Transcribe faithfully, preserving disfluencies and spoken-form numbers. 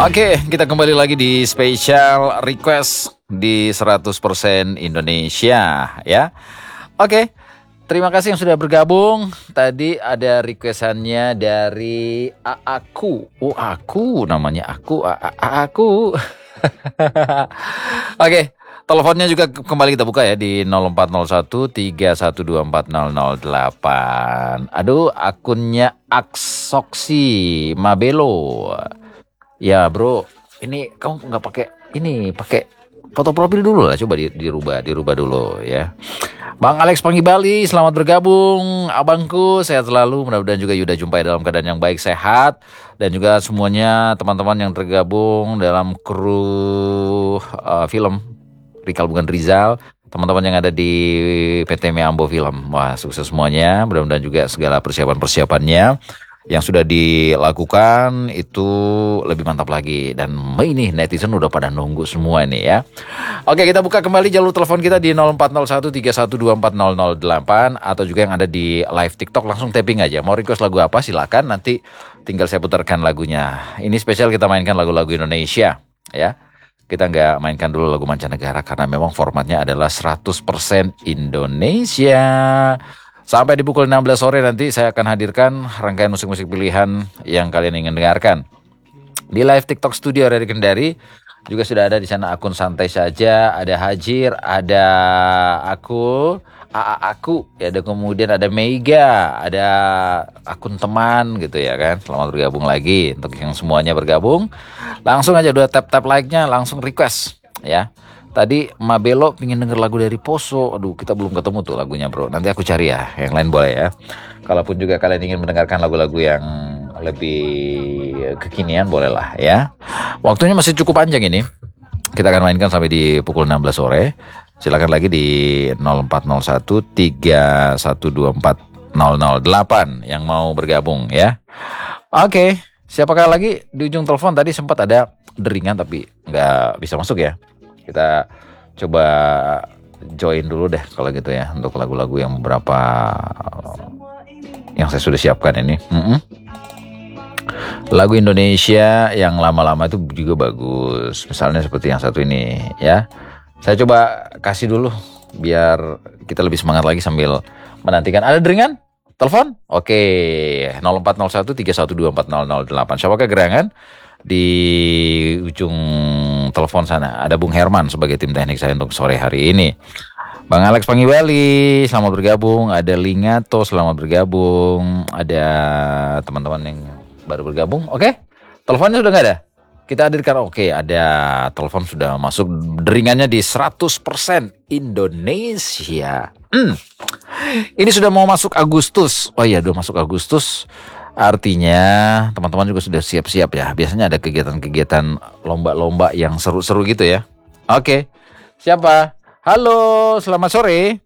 Oke, kita kembali lagi di special request di seratus persen Indonesia ya. Oke, terima kasih yang sudah bergabung. Tadi ada requestannya dari Aku. Oh, Aku namanya Aku, A -A -A Aku. Oke, teleponnya juga kembali kita buka ya di nol empat nol satu tiga satu dua empat nol nol delapan. Aduh, akunnya Aksoksi Mabelo. Ya bro, ini kamu nggak pakai ini, pakai foto profil dulu lah, coba di, dirubah, dirubah dulu ya. Bang Alex Panggibali, selamat bergabung, abangku, sehat selalu, mudah-mudahan juga Yuda jumpai dalam keadaan yang baik, sehat, dan juga semuanya teman-teman yang tergabung dalam kru uh, film Rikal Bukan Rizal, teman-teman yang ada di P T Meambo Film, wah sukses semuanya, mudah-mudahan juga segala persiapan-persiapannya yang sudah dilakukan itu lebih mantap lagi. Dan ini netizen udah pada nunggu semua ini ya. Oke, kita buka kembali jalur telepon kita di nol empat nol satu tiga satu dua empat nol nol delapan, atau juga yang ada di live TikTok, langsung tapping aja. Mau request lagu apa silakan, nanti tinggal saya putarkan lagunya. Ini spesial kita mainkan lagu-lagu Indonesia ya. Kita nggak mainkan dulu lagu mancanegara karena memang formatnya adalah seratus persen Indonesia. Sampai di pukul enam belas sore nanti saya akan hadirkan rangkaian musik-musik pilihan yang kalian ingin dengarkan. Di live TikTok Studio dari Kendari juga sudah ada di sana akun Santai Saja, ada Hajir, ada aku, A A Aku, ya, ada kemudian ada Mega, ada akun teman gitu ya kan. Selamat bergabung lagi untuk yang semuanya bergabung. Langsung aja udah tap-tap like-nya, langsung request ya. Tadi Mabelo pingin denger lagu dari Poso. Aduh, kita belum ketemu tuh lagunya bro. Nanti aku cari ya, yang lain boleh ya. Kalaupun juga kalian ingin mendengarkan lagu-lagu yang lebih kekinian, bolehlah ya. Waktunya masih cukup panjang ini. Kita akan mainkan sampai di pukul enam belas sore. Silakan lagi di nol empat nol satu tiga satu dua empat nol nol delapan yang mau bergabung ya. Oke, siapakah lagi di ujung telepon? Tadi sempat ada deringan tapi nggak bisa masuk ya. Kita coba join dulu deh kalau gitu ya, untuk lagu-lagu yang beberapa yang saya sudah siapkan ini. Mm-mm. Lagu Indonesia yang lama-lama itu juga bagus, misalnya seperti yang satu ini ya. Saya coba kasih dulu biar kita lebih semangat lagi sambil menantikan. Ada deringan? Telepon? Oke, nol empat nol satu tiga satu dua empat nol nol delapan. Siapakah gerangan? Di ujung telepon sana ada Bung Herman sebagai tim teknik saya untuk sore hari ini. Bang Alex Panggibali, selamat bergabung. Ada Lingato, selamat bergabung. Ada teman-teman yang baru bergabung. Oke, teleponnya sudah nggak ada? Kita hadirkan. Oke, ada telepon sudah masuk. Deringannya di seratus persen Indonesia. hmm. Ini sudah mau masuk Agustus. Oh iya, udah masuk Agustus. Artinya teman-teman juga sudah siap-siap ya. Biasanya ada kegiatan-kegiatan lomba-lomba yang seru-seru gitu ya. Oke, siapa? Halo, selamat sore.